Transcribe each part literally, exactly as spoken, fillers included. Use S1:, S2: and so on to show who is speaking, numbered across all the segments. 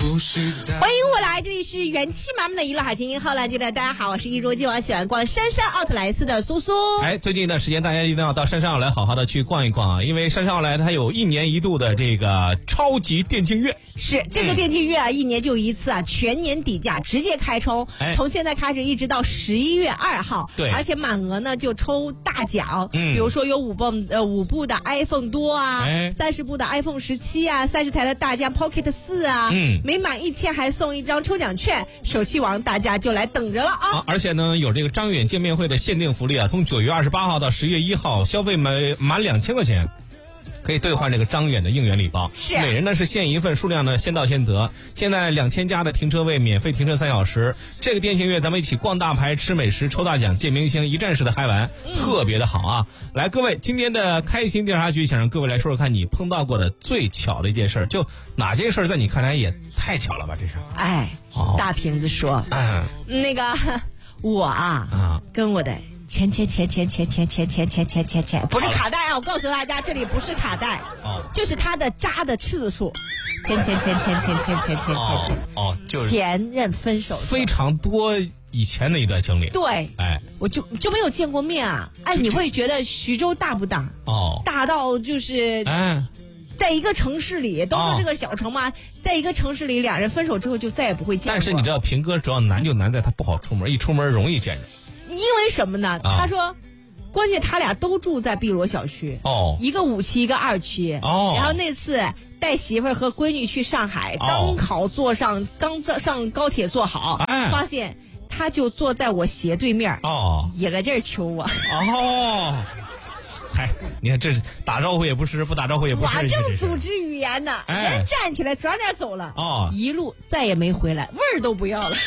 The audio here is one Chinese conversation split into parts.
S1: 欢迎回来，这里是元气满满的娱乐好声音。后来记得大家好，我是一如既往喜欢逛杉杉奥特莱斯的苏苏。
S2: 哎，最近一段时间大家一定要到杉杉奥莱好好的去逛一逛啊，因为杉杉奥莱它有一年一度的这个超级电竞月。
S1: 是这个电竞月啊，嗯、一年就一次啊，全年底价直接开抽，哎、从现在开始一直到十一月二号。
S2: 对，
S1: 而且满额呢就抽大奖，
S2: 嗯，
S1: 比如说有五部呃五部的 iPhone 多啊，三十、哎、部的 iPhone 十七啊，三十台的大疆 Pocket 四啊，嗯，每满一千还送一张抽奖券，手气王大家就来等着了啊！
S2: 啊而且呢，有这个张远见面会的限定福利啊，从九月二十八号到十月一号，消费满满两千块钱，可以兑换这个张远的应援礼包。
S1: 是，
S2: 每人呢是限一份，数量呢先到先得。现在两千家的停车位免费停车三小时。这个电竞月咱们一起逛大牌、吃美食、抽大奖、见明星，一站式的嗨玩，嗯、特别的好啊！来，各位，今天的开心调查局想让各位来说说看你碰到过的最巧的一件事，就哪件事在你看来也太巧了吧？这是。
S1: 哎，哦、大瓶子说，嗯，那个我啊，啊跟我的。钱钱钱钱钱钱钱钱钱钱钱钱，不是卡带啊！我告诉大家，这里不是卡带，哦，就是它的扎的次数，钱钱钱钱钱钱钱钱钱钱，
S2: 哦，就是
S1: 前任分手
S2: 非常多以前的一段经历。
S1: 对，哎，我就就没有见过面啊！哎，你会觉得徐州大不大？哦，大到就是，哎，在一个城市里，都说这个小城嘛，在一个城市里，俩人分手之后就再也不会见过。
S2: 但是你知道，平哥主要难就难在他不好出门，一出门容易见人。
S1: 因为什么呢？他说，啊、关键他俩都住在碧螺小区，哦，一个五期，一个二期，哦。然后那次带媳妇儿和闺女去上海，哦、刚好坐上刚上高铁坐好，哎、发现他就坐在我斜对面，哦，也个劲儿求我，哦。
S2: 嗨，你看这打招呼也不是，不打招呼也不是，
S1: 寡正组织语言呢，哎、人站起来转脸走了，哦，一路再也没回来，味儿都不要了，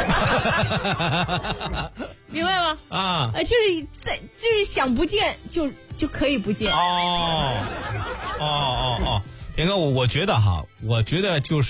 S1: 明白吗？啊，呃，就是在就是想不见就就可以不见。
S2: 哦，哦哦哦，严哥，我我觉得哈，我觉得就是，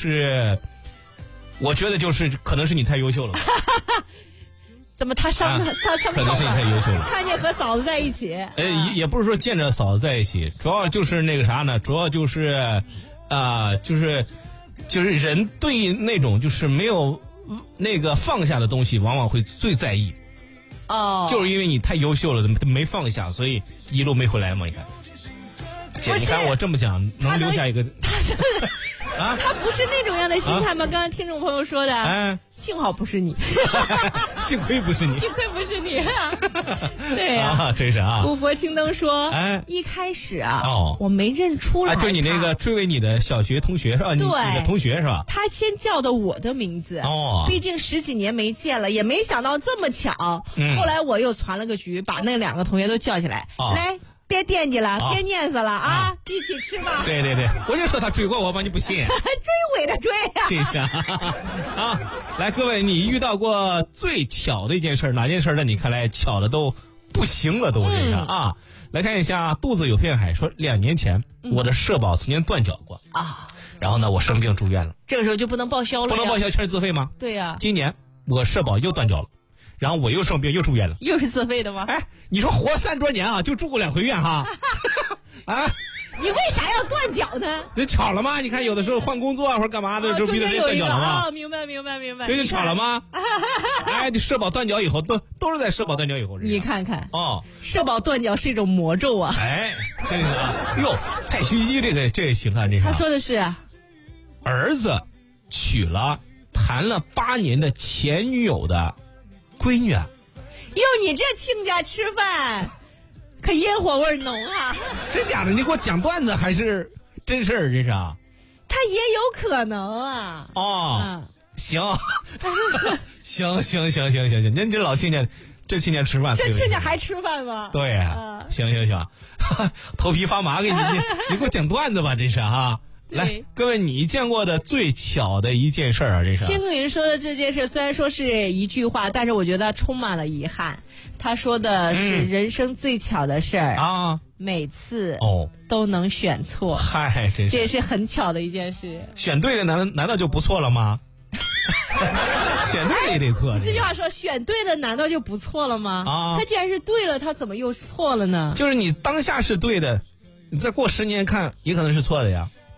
S2: 我觉得就是可能是你太优秀了。
S1: 怎么他上、啊、他上
S2: 可能是你太优秀了，
S1: 看见和嫂子在一起，
S2: 呃，也也不是说见着嫂子在一起，主要就是那个啥呢，主要就是，啊、呃，就是就是人对那种就是没有那个放下的东西，往往会最在意。哦，就是因为你太优秀了，没放下，所以一路没回来嘛。你看，姐，你看我这么讲，能留下一个。
S1: 啊，他不是那种样的心态吗？啊、刚刚听众朋友说的，哎，幸好不是你，
S2: 幸亏不是你，
S1: 幸亏不是你，啊、对呀、
S2: 啊，真是啊。
S1: 五佛青灯说，哎，一开始啊，哦，我没认出来、
S2: 啊，就你那个追尾你的小学同学是吧？
S1: 对，
S2: 你的同学是吧？
S1: 他先叫的我的名字，哦，毕竟十几年没见了，也没想到这么巧。嗯、后来我又传了个局，把那两个同学都叫起来，哦、来。别惦记了，啊、别念死了啊！啊一起吃吧。
S2: 对对对，我就说他追过我吧，你不信？
S1: 追尾的追啊！
S2: 真是啊！啊，来，各位，你遇到过最巧的一件事，哪件事在你看来巧的都不行了，都这样、嗯、啊？来看一下，肚子有片海说，两年前、嗯、我的社保曾经断缴过啊，然后呢，我生病住院了，
S1: 这个时候就不能报销了，
S2: 不能报销，全是自费吗？
S1: 对呀、啊。
S2: 今年我社保又断缴了。然后我又生病又住院了，
S1: 又是自费的吗？
S2: 哎，你说活三十多年啊，就住过两回院哈，啊，
S1: 你为啥要断缴呢？
S2: 就巧了吗？你看有的时候换工作啊或者干嘛的，就逼着人断缴了吗？
S1: 哦，明白明白明白，
S2: 这就巧了吗？哎，你社保断缴以后，都都是在社保断缴以后，
S1: 你看看哦，社保断缴是一种魔咒啊！
S2: 哎，真是啊！哟，蔡徐熙这个这个行啊，这是
S1: 他说的是
S2: 儿子娶了谈了八年的前女友的闺女啊！
S1: 哟，你这亲家吃饭可烟火味浓啊！
S2: 真假的？你给我讲段子还是真事儿？这是啊？
S1: 他也有可能啊！
S2: 哦，嗯、行，行行行行行行，您这老亲家，这亲家吃饭，
S1: 这亲家还吃饭吗？
S2: 对呀、啊，行行行，头皮发麻，给你你你给我讲段子吧，真是哈。来，各位，你见过的最巧的一件事啊，这是
S1: 青云说的这件事，虽然说是一句话，但是我觉得充满了遗憾。他说的是人生最巧的事儿、嗯、啊，每次哦都能选错，
S2: 嗨，真是，
S1: 这也是很巧的一件事。
S2: 选对了，难难道就不错了吗？选对了也得错。
S1: 这句话说选对了，难道就不错了吗？啊，他既然是对了，他怎么又错了呢？
S2: 就是你当下是对的，你再过十年看，也可能是错的呀。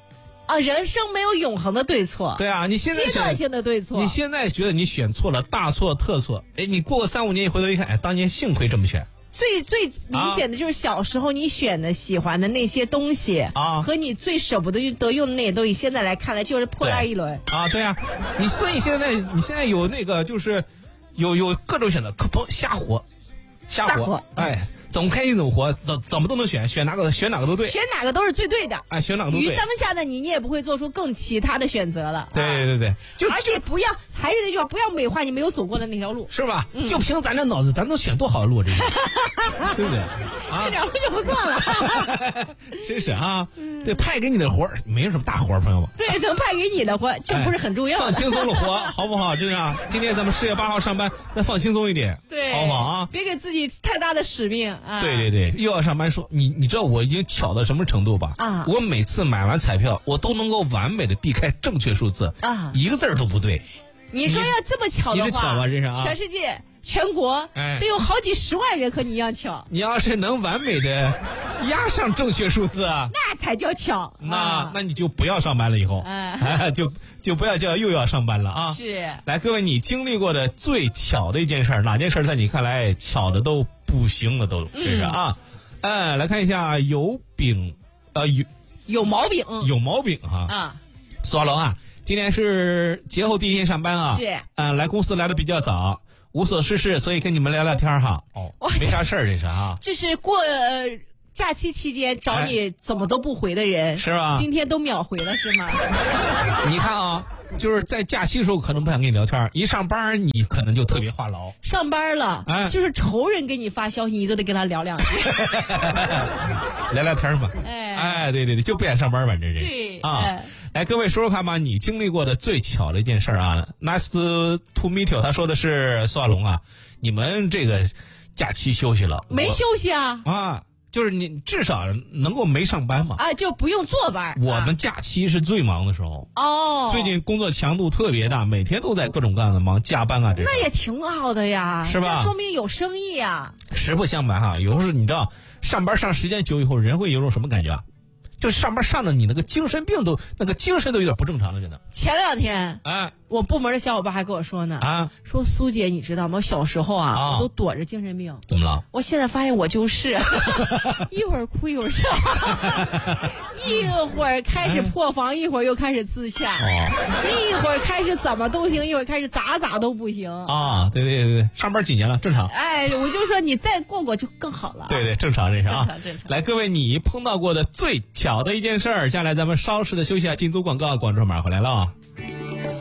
S1: 啊，人生没有永恒的对错。
S2: 对啊，你现在
S1: 阶段性的对错。
S2: 你现在觉得你选错了，大错特错。哎，你过个三五年，你回头一看，哎，当年幸亏这么选。
S1: 最最明显的就是小时候你选的喜欢的那些东西啊，和你最舍不得得用的那些东西，现在来看来就是破烂一轮
S2: 啊。对啊，你所以现在你现在有那个就是有有各种选择，可不瞎活，瞎活，活哎。怎么开心怎么活，怎怎么都能选，选哪个选哪个都对，
S1: 选哪个都是最对的。
S2: 哎，选哪个都对。
S1: 于当下的你，你也不会做出更其他的选择了。
S2: 对对对对，
S1: 就而且不要，还是那句话，不要美化你没有走过的那条路，
S2: 是吧？嗯、就凭咱这脑子，咱能选多好的路，这个，对不对？
S1: 啊、这条路就不错了。
S2: 真是啊，对，派给你的活儿没什么大活儿，朋友们。
S1: 对，能派给你的活就不是很重要、
S2: 哎。放轻松的活，好不好？真是啊，今天咱们十月八号上班，再放轻松一点，
S1: 对，
S2: 好不好啊？
S1: 别给自己太大的使命啊。
S2: 对对对。又要上班说你你知道我已经巧到什么程度吧？啊！我每次买完彩票，我都能够完美的避开正确数字啊，一个字儿都不对。
S1: 你说要这么巧的话，
S2: 你是巧吗？真是啊！
S1: 全世界、全国，哎，得有好几十万人和你一样巧。
S2: 你要是能完美的压上正确数字啊，
S1: 那才叫巧。
S2: 那、
S1: 啊、
S2: 那你就不要上班了，以后，哎，就就不要叫又要上班了啊！
S1: 是。来，
S2: 各位，你经历过的最巧的一件事，哪件事在你看来巧的都不行了，都真是啊！嗯哎，来看一下有饼，呃有
S1: 有毛饼，
S2: 有毛饼哈啊！苏华龙啊，今天是节后第一天上班啊，
S1: 是，
S2: 嗯、呃，来公司来的比较早，无所事事，所以跟你们聊聊天哈。哦，没啥事儿这是啊。
S1: 这是过、呃、假期期间找你怎么都不回的人、
S2: 哎、是吧？
S1: 今天都秒回了是吗？
S2: 你看啊。就是在假期的时候可能不想跟你聊天，一上班你可能就特别话痨。
S1: 上班了，哎，就是仇人给你发消息，你就得跟他聊两句，
S2: 聊聊天嘛。哎哎，对对对，就不想上班，反正是。
S1: 对
S2: 啊，哎，来各位说说看吧，你经历过的最巧的一件事啊 ，Nice to meet you， 他说的是苏亚龙啊，你们这个假期休息了？
S1: 没休息啊
S2: 啊。就是你至少能够没上班嘛？
S1: 啊，就不用坐班。
S2: 我们假期是最忙的时候
S1: 哦。
S2: 最近工作强度特别大，每天都在各种各样的忙，加班啊这。
S1: 那也挺好的呀，
S2: 是吧？
S1: 这说明有生意啊。
S2: 实不相瞒哈，有时候你知道，上班上时间久以后，人会有种什么感觉啊？就是上班上的你那个精神病都那个精神都有点不正常了，真的。
S1: 前两天，哎，我部门的小伙伴还跟我说呢，啊，说苏姐你知道吗？我小时候啊，啊我都躲着精神病。
S2: 怎么了？
S1: 我现在发现我就是，一会儿哭一会儿笑，一会儿开始破防，一会儿又开始自洽，哦、一会儿开始怎么都行，一会儿开始咋咋都不行。
S2: 啊，对对对对，上班几年了，正常。
S1: 哎，我就说你再过过就更好了。
S2: 对对，正常这是啊。
S1: 正常正常。
S2: 来，各位，你碰到过的最巧的一件事儿，接下来咱们稍事的休息下，进组广告，广州马上回来了啊。